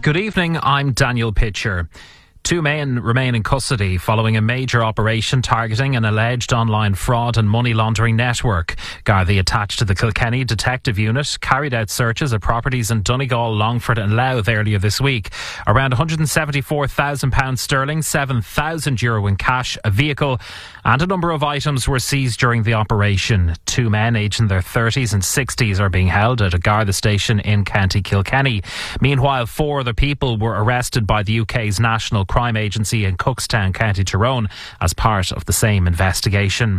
Good evening, I'm Daniel Pitcher. 2 men remain in custody following a major operation targeting an alleged online fraud and money laundering network. Gardaí attached to the Kilkenny Detective Unit carried out searches of properties in Donegal, Longford and Louth earlier this week. Around £174,000 sterling, €7,000 in cash, a vehicle and a number of items were seized during the operation. 2 men aged in their 30s and 60s are being held at a Garda station in County Kilkenny. Meanwhile, 4 other people were arrested by the UK's National Crime Agency in Cookstown, County Tyrone, as part of the same investigation.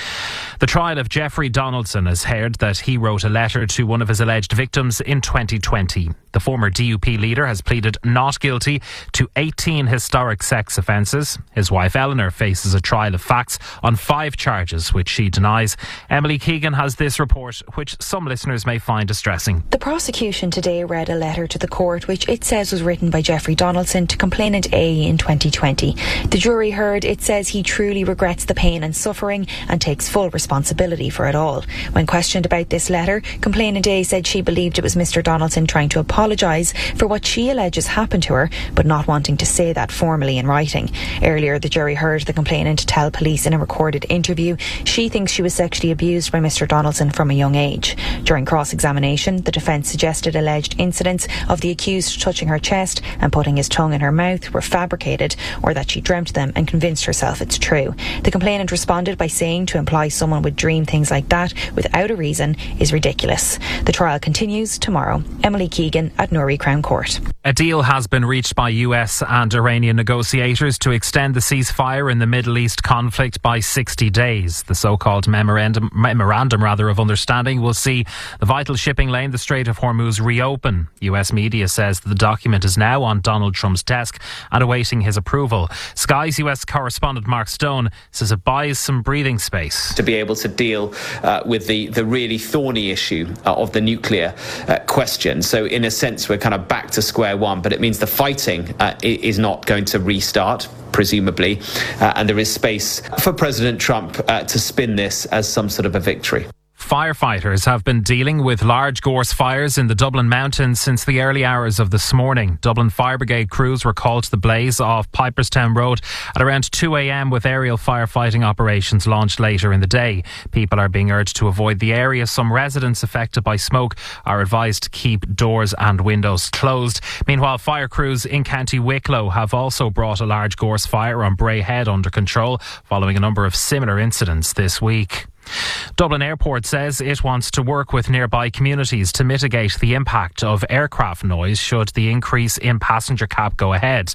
The trial of Jeffrey Donaldson has heard that he wrote a letter to one of his alleged victims in 2020. The former DUP leader has pleaded not guilty to 18 historic sex offences. His wife Eleanor faces a trial of facts on 5 charges which she denies. Emily Keegan has this report, which some listeners may find distressing. The prosecution today read a letter to the court which it says was written by Jeffrey Donaldson to complainant A in 2020. The jury heard it says he truly regrets the pain and suffering and takes full responsibility for it all. When questioned about this letter, complainant A said she believed it was Mr Donaldson trying to apologise for what she alleges happened to her, but not wanting to say that formally in writing. Earlier, the jury heard the complainant tell police in a recorded interview she thinks she was sexually abused by Mr Donaldson from a young age. During cross-examination, the defence suggested alleged incidents of the accused touching her chest and putting his tongue in her mouth were fabricated, or that she dreamt them and convinced herself it's true. The complainant responded by saying to imply someone would dream things like that without a reason is ridiculous. The trial continues tomorrow. Emily Keegan at Newry Crown Court. A deal has been reached by US and Iranian negotiators to extend the ceasefire in the Middle East conflict by 60 days. The so-called memorandum of understanding will see the vital shipping lane, the Strait of Hormuz, reopen. US media says the document is now on Donald Trump's desk and awaiting his approval. Sky's US correspondent Mark Stone says it buys some breathing space to be able to deal with the really thorny issue of the nuclear question. So in a sense, we're kind of back to square one, but it means the fighting is not going to restart, presumably, and there is space for President Trump to spin this as some sort of a victory. Firefighters have been dealing with large gorse fires in the Dublin mountains since the early hours of this morning. Dublin Fire Brigade crews were called to the blaze off Piperstown Road at around 2 a.m. with aerial firefighting operations launched later in the day. People are being urged to avoid the area. Some residents affected by smoke are advised to keep doors and windows closed. Meanwhile, fire crews in County Wicklow have also brought a large gorse fire on Bray Head under control following a number of similar incidents this week. Dublin Airport says it wants to work with nearby communities to mitigate the impact of aircraft noise should the increase in passenger cap go ahead.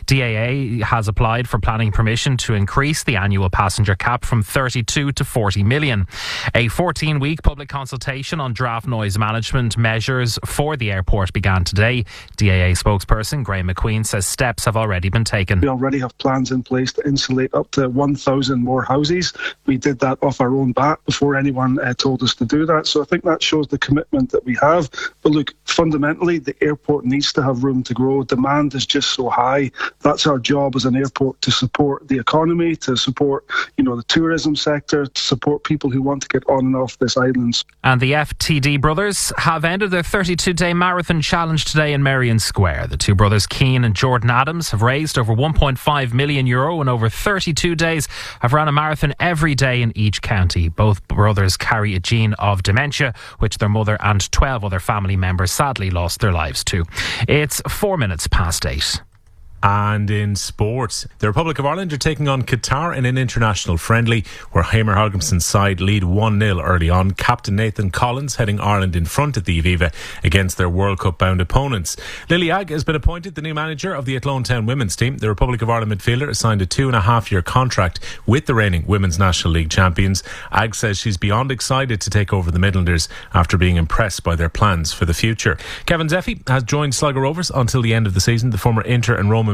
DAA has applied for planning permission to increase the annual passenger cap from 32 to 40 million. A 14-week public consultation on draft noise management measures for the airport began today. DAA spokesperson Graham McQueen says steps have already been taken. We already have plans in place to insulate up to 1,000 more houses. We did that off our own bat before anyone told us to do that. So I think that shows the commitment that we have. But look, fundamentally, the airport needs to have room to grow. Demand is just so high. That's our job as an airport, to support the economy, to support, the tourism sector, to support people who want to get on and off this island. And the FTD brothers have ended their 32-day marathon challenge today in Merrion Square. The two brothers, Keane and Jordan Adams, have raised over €1.5 million and over 32 days have run a marathon every day in each county. Both brothers carry a gene of dementia, which their mother and 12 other family members sadly lost their lives to. It's 4 minutes past 8. And in sports, the Republic of Ireland are taking on Qatar in an international friendly where Hamer Hogginson's side lead 1-0 early on. Captain Nathan Collins heading Ireland in front at the Aviva against their World Cup bound opponents. Lily Agg has been appointed the new manager of the Athlone Town women's team. The Republic of Ireland midfielder has signed a 2.5-year contract with the reigning Women's National League champions. Agg says she's beyond excited to take over the Midlanders after being impressed by their plans for the future. Kevin Zeffy has joined Sligo Rovers until the end of the season. The former Inter and Roma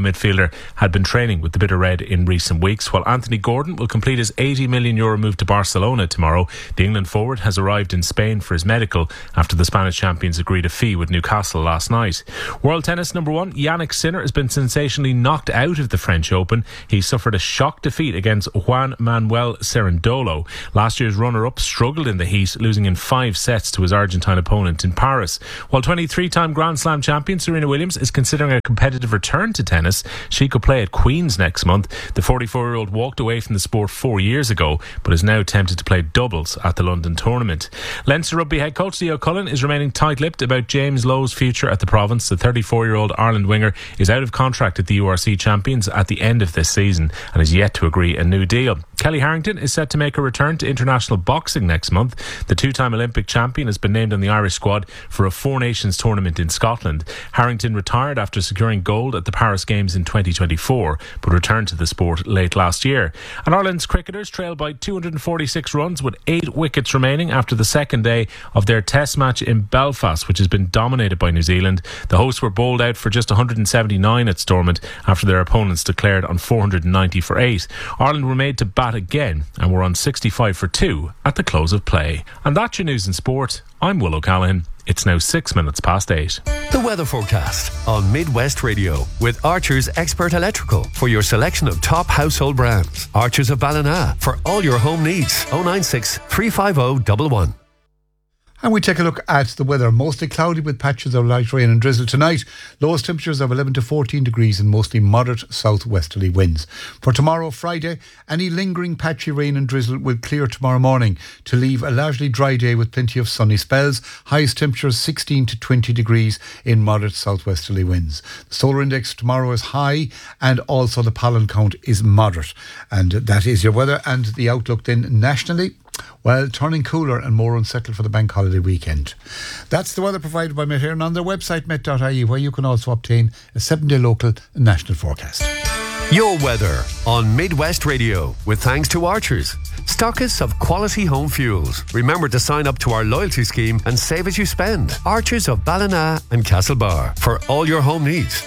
Roma midfielder had been training with the Bitter Red in recent weeks, while Anthony Gordon will complete his €80 million move to Barcelona tomorrow. The England forward has arrived in Spain for his medical after the Spanish champions agreed a fee with Newcastle last night. World tennis number one, Yannick Sinner, has been sensationally knocked out of the French Open. He suffered a shock defeat against Juan Manuel Cerundolo. Last year's runner-up struggled in the heat, losing in 5 sets to his Argentine opponent in Paris. While 23-time Grand Slam champion Serena Williams is considering a competitive return to tennis, she could play at Queen's next month. The 44-year-old walked away from the sport 4 years ago, but is now tempted to play doubles at the London tournament. Leinster Rugby head coach Leo Cullen is remaining tight-lipped about James Lowe's future at the province. The 34-year-old Ireland winger is out of contract at the URC champions at the end of this season and is yet to agree a new deal. Kelly Harrington is set to make a return to international boxing next month. The two-time Olympic champion has been named on the Irish squad for a Four Nations tournament in Scotland. Harrington retired after securing gold at the Paris Games in 2024, but returned to the sport late last year. And Ireland's cricketers trailed by 246 runs with 8 wickets remaining after the second day of their test match in Belfast, which has been dominated by New Zealand. The hosts were bowled out for just 179 at Stormont after their opponents declared on 490 for 8. Ireland were made to bat again and were on 65 for 2 at the close of play. And that's your news in sport. I'm Will O'Callaghan. It's now 6 minutes past 8. The weather forecast on Midwest Radio with Archer's Expert Electrical for your selection of top household brands. Archer's of Ballina for all your home needs. 096 350 111. And we take a look at the weather. Mostly cloudy with patches of light rain and drizzle tonight. Lowest temperatures of 11 to 14 degrees and mostly moderate southwesterly winds. For tomorrow, Friday, any lingering patchy rain and drizzle will clear tomorrow morning to leave a largely dry day with plenty of sunny spells. Highest temperatures 16 to 20 degrees in moderate southwesterly winds. The solar index tomorrow is high and also the pollen count is moderate. And that is your weather and the outlook then nationally. Well, turning cooler and more unsettled for the bank holiday weekend. That's the weather provided by Met Éireann and on their website met.ie, where you can also obtain a 7-day local and national forecast. Your weather on Midwest Radio with thanks to Archers, stockists of quality home fuels. Remember to sign up to our loyalty scheme and save as you spend. Archers of Ballina and Castlebar for all your home needs.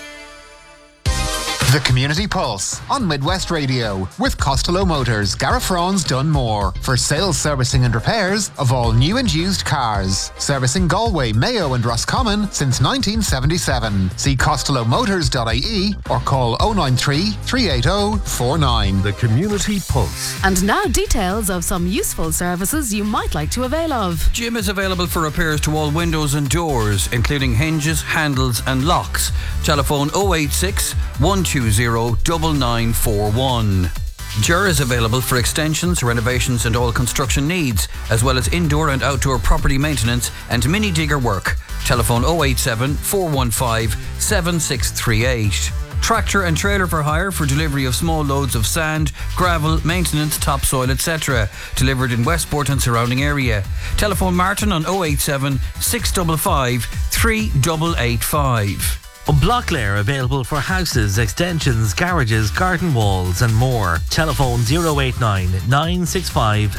The Community Pulse on Midwest Radio with Costello Motors, Garafraun's Dunmore for sales, servicing and repairs of all new and used cars. Servicing Galway, Mayo and Roscommon since 1977. See costellomotors.ie or call 093 380 49. The Community Pulse. And now details of some useful services you might like to avail of. Jim is available for repairs to all windows and doors, including hinges, handles and locks. Telephone 086 120 9941. Ger is available for extensions, renovations and all construction needs, as well as indoor and outdoor property maintenance and mini digger work. Telephone 087 415 7638. Tractor and trailer for hire for delivery of small loads of sand, gravel, maintenance, topsoil, etc. Delivered in Westport and surrounding area. Telephone Martin on 087 655 3885. Blocklair available for houses, extensions, garages, garden walls and more. Telephone 089 965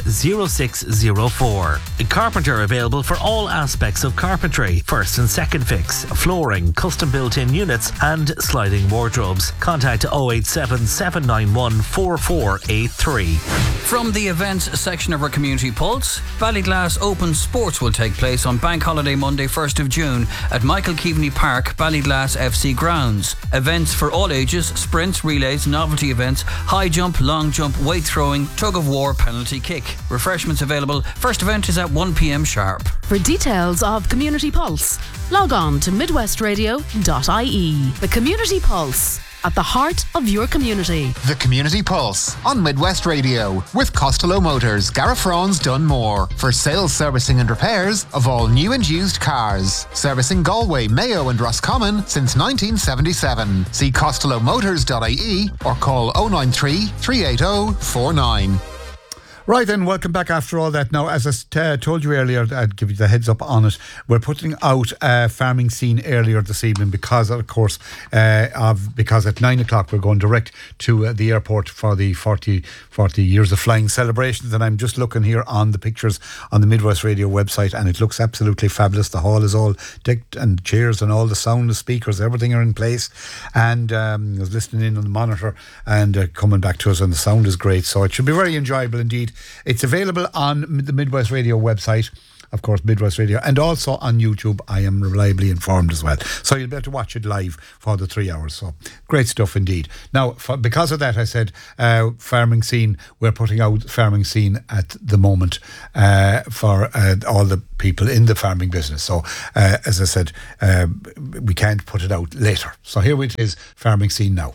0604. Carpenter available for all aspects of carpentry, first and second fix, flooring, custom built-in units and sliding wardrobes. Contact 087 791 4483. From the events section of our Community Pulse, Ballyglass Open Sports will take place on Bank Holiday Monday 1st of June at Michael Keaveney Park, Ballyglass FC grounds. Events for all ages, sprints, relays, novelty events, high jump, long jump, weight throwing, tug of war, penalty kick. Refreshments available. First event is at 1 p.m. sharp. For details of Community Pulse, log on to midwestradio.ie. The Community Pulse, at the heart of your community. The Community Pulse on Midwest Radio with Costello Motors, Garafraun's Dunmore for sales, servicing and repairs of all new and used cars. Servicing Galway, Mayo and Roscommon since 1977. See costellomotors.ie or call 093 380 49. Right then, welcome back after all that. Now, as I told you earlier, I'd give you the heads up on it. We're putting out Farming Scene earlier this evening because, of course, because at 9 o'clock we're going direct to the airport for the 40 years of flying celebrations. And I'm just looking here on the pictures on the Midwest Radio website, and it looks absolutely fabulous. The hall is all decked, and chairs and all the sound, the speakers, everything are in place. And I was listening in on the monitor and coming back to us, and the sound is great. So it should be very enjoyable indeed. It's available on the Midwest Radio website, of course, Midwest Radio, and also on YouTube, I am reliably informed as well. So you'll be able to watch it live for the 3 hours. So great stuff indeed. Now, because of that, I said Farming Scene, we're putting out Farming Scene at the moment for all the people in the farming business. So, as I said, we can't put it out later. So here it is, Farming Scene now.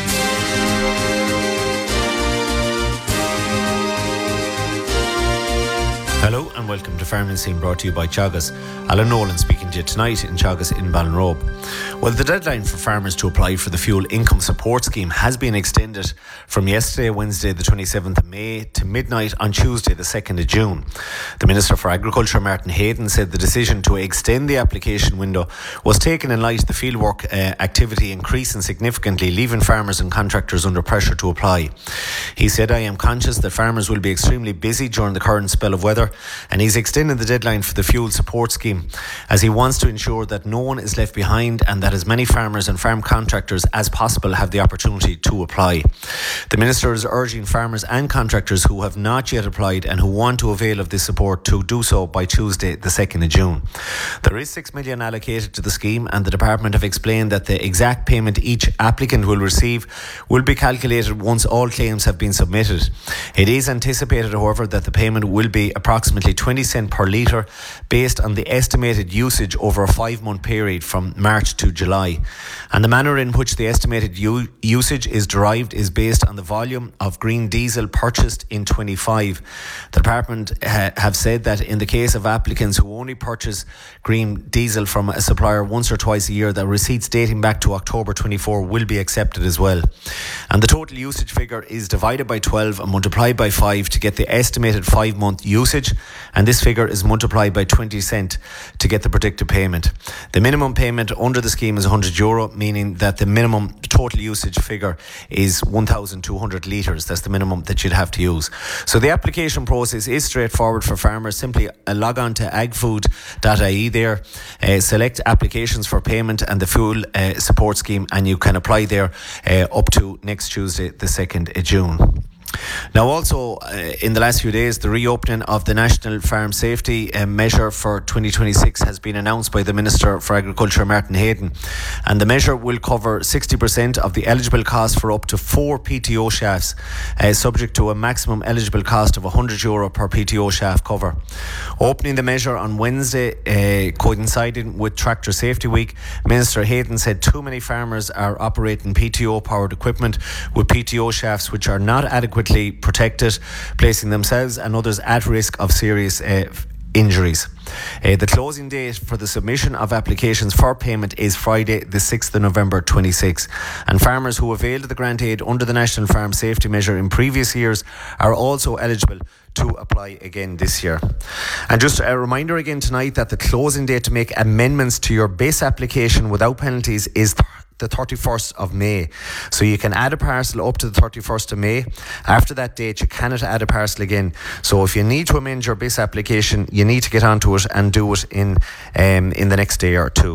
Hello and welcome to Farming Scene, brought to you by Teagasc. Alan Nolan speaking to you tonight in Teagasc in Ballinrobe. Well, the deadline for farmers to apply for the Fuel Income Support Scheme has been extended from yesterday, Wednesday the 27th of May, to midnight on Tuesday the 2nd of June. The Minister for Agriculture, Martin Hayden, said the decision to extend the application window was taken in light of the fieldwork activity increasing significantly, leaving farmers and contractors under pressure to apply. He said, "I am conscious that farmers will be extremely busy during the current spell of weather, and he's extended the deadline for the fuel support scheme as he wants to ensure that no one is left behind and that as many farmers and farm contractors as possible have the opportunity to apply." The Minister is urging farmers and contractors who have not yet applied and who want to avail of this support to do so by Tuesday the 2nd of June. There is $6 million allocated to the scheme, and the Department have explained that the exact payment each applicant will receive will be calculated once all claims have been submitted. It is anticipated, however, that the payment will be approximately 20 cents per litre based on the estimated usage over a 5-month period from March to July. And the manner in which the estimated usage is derived is based on the volume of green diesel purchased in 25. The Department have said that in the case of applicants who only purchase green diesel from a supplier once or twice a year, the receipts dating back to October 24 will be accepted as well. And the total usage figure is divided by 12 and multiplied by 5 to get the estimated 5-month usage, and this figure is multiplied by 20 cents to get the predicted payment. The minimum payment under the scheme is €100, meaning that the minimum total usage figure is 1,200 litres. That's the minimum that you'd have to use. So the application process is straightforward for farmers. Simply log on to agfood.ie there, select applications for payment and the fuel support scheme, and you can apply there up to next Tuesday the 2nd of June. Now, also in the last few days, the reopening of the National Farm Safety Measure for 2026 has been announced by the Minister for Agriculture, Martin Hayden, and the measure will cover 60% of the eligible cost for up to 4 PTO shafts, subject to a maximum eligible cost of €100 per PTO shaft cover. Opening the measure on Wednesday, coinciding with Tractor Safety Week, Minister Hayden said too many farmers are operating PTO-powered equipment with PTO shafts which are not adequately protected, placing themselves and others at risk of serious injuries. The closing date for the submission of applications for payment is Friday the 6th of November 26, and farmers who availed the grant aid under the National Farm Safety Measure in previous years are also eligible to apply again this year. And just a reminder again tonight that the closing date to make amendments to your base application without penalties is the 31st of May. So you can add a parcel up to the 31st of May. After that date, you cannot add a parcel again. So if you need to amend your base application, you need to get onto it and do it in the next day or two.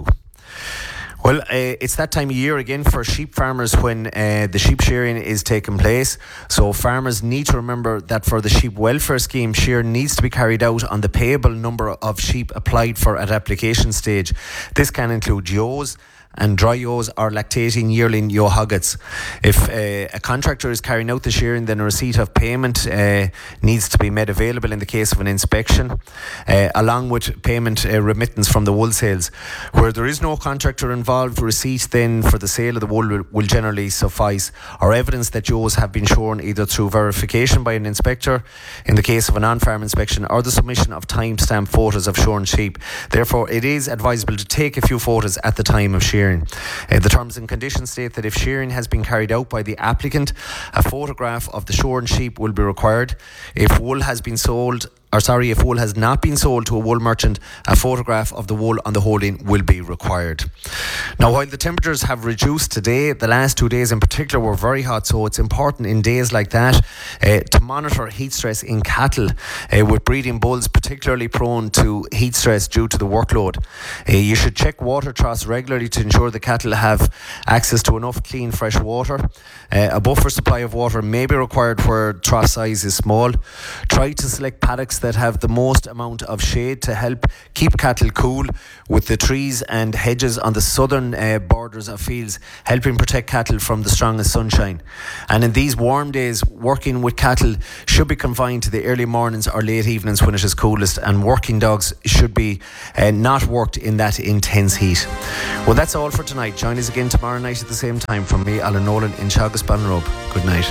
Well, it's that time of year again for sheep farmers when the sheep shearing is taking place. So farmers need to remember that for the sheep welfare scheme, shearing needs to be carried out on the payable number of sheep applied for at application stage. This can include ewes and dry ewes or lactating yearling ewe hoggets. If a contractor is carrying out the shearing, then a receipt of payment needs to be made available in the case of an inspection, along with payment remittance from the wool sales. Where there is no contractor involved, receipt then for the sale of the wool will generally suffice, or evidence that ewes have been shorn either through verification by an inspector in the case of a non-farm inspection, or the submission of time-stamped photos of shorn sheep. Therefore, it is advisable to take a few photos at the time of shearing. shearing. The terms and conditions state that if shearing has been carried out by the applicant, a photograph of the shorn sheep will be required. If wool has not been sold to a wool merchant, a photograph of the wool on the holding will be required. Now, while the temperatures have reduced today, the last 2 days in particular were very hot, so it's important in days like that to monitor heat stress in cattle with breeding bulls particularly prone to heat stress due to the workload. You should check water troughs regularly to ensure the cattle have access to enough clean fresh water. A buffer supply of water may be required where trough size is small. Try to select paddocks that have the most amount of shade to help keep cattle cool, with the trees and hedges on the southern borders of fields helping protect cattle from the strongest sunshine. And in these warm days, working with cattle should be confined to the early mornings or late evenings when it is coolest, and working dogs should be not worked in that intense heat. Well, that's all for tonight. Join us again tomorrow night at the same time. From me, Alan Nolan, in Teagasc, Ballinrobe. Good night.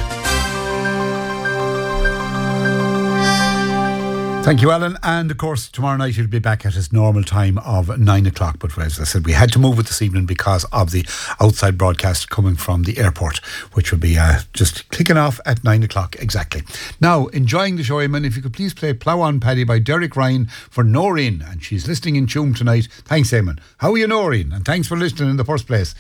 Thank you, Alan. And of course, tomorrow night he'll be back at his normal time of 9 o'clock. But as I said, we had to move it this evening because of the outside broadcast coming from the airport, which will be just kicking off at 9 o'clock exactly. Now, enjoying the show, Eamon, if you could please play Plough On Paddy by Derek Ryan for Noreen. And she's listening in Tuam tonight. Thanks, Eamon. How are you, Noreen? And thanks for listening in the first place.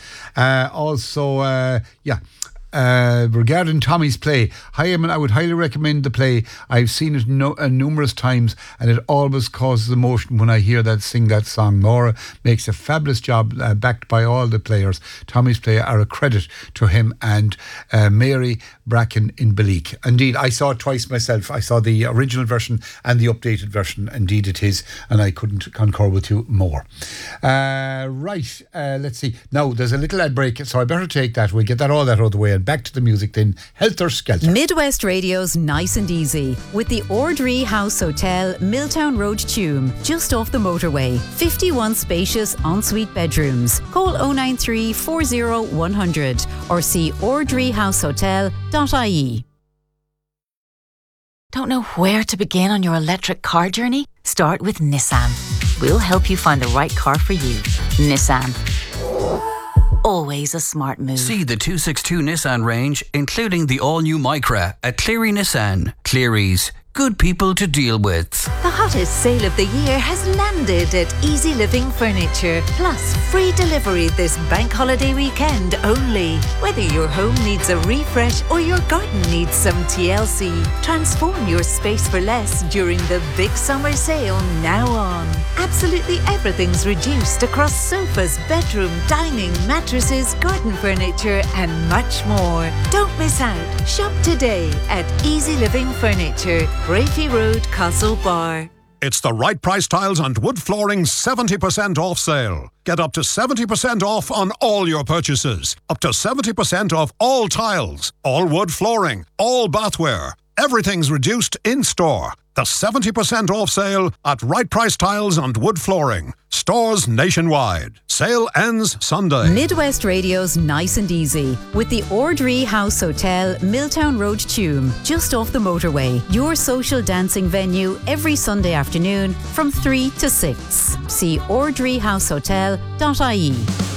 Regarding Tommy's play, hi Eamon, I would highly recommend the play. I've seen it numerous times and it always causes emotion when I hear sing that song. Maura makes a fabulous job, backed by all the players. Tommy's play are a credit to him and Mary Bracken in Balik. Indeed, I saw it twice myself. I saw the original version and the updated version. Indeed it is, and I couldn't concur with you more. Let's see. Now, there's a little ad break, so I better take that. We'll get all that out of the way. And back to the music then. Helter Skelter. Midwest Radio's Nice and Easy with the Ordree House Hotel, Milltown Road, Tuam, just off the motorway. 51 spacious ensuite bedrooms. Call 093 40 100 or see ordreehousehotel.ie. Don't know where to begin on your electric car journey? Start with Nissan. We'll help you find the right car for you. Nissan. Always a smart move. See the 262 Nissan range, including the all-new Micra at Cleary Nissan. Cleary's. Good people to deal with. The hottest sale of the year has landed at Easy Living Furniture. Plus, free delivery this bank holiday weekend only. Whether your home needs a refresh or your garden needs some TLC, transform your space for less during the big summer sale now on. Absolutely everything's reduced across sofas, bedroom, dining, mattresses, garden furniture and much more. Don't miss out. Shop today at Easy Living Furniture, Brafey Road, Castlebar. It's the Right Price Tiles and Wood Flooring 70% off sale. Get up to 70% off on all your purchases. Up to 70% off all tiles, all wood flooring, all bathware. Everything's reduced in store. The 70% off sale at Right Price Tiles and Wood Flooring. Stores nationwide. Sale ends Sunday. Midwest Radio's Nice and Easy with the Ordree House Hotel, Milltown Road, Tuam, just off the motorway. Your social dancing venue every Sunday afternoon from 3 to 6. See ordreehousehotel.ie.